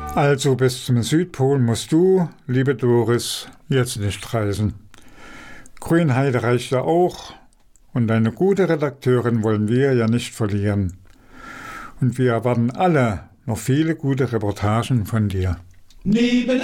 Also bis zum Südpol musst du, liebe Doris, jetzt nicht reisen. Grünheide reicht ja auch und eine gute Redakteurin wollen wir ja nicht verlieren. Und wir erwarten alle noch viele gute Reportagen von dir.